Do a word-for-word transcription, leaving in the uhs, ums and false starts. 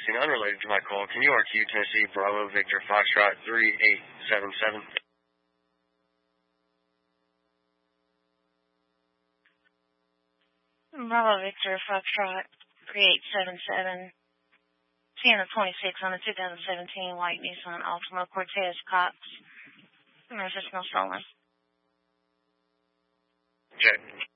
existing unrelated to my call. Can you R Q Tennessee Bravo Victor Foxtrot three eight seven seven? Bravo Victor Foxtrot three eight seven seven. Sienna twenty-six on the two thousand seventeen white Nissan Altima Cortez Cox. Message no stolen. Okay.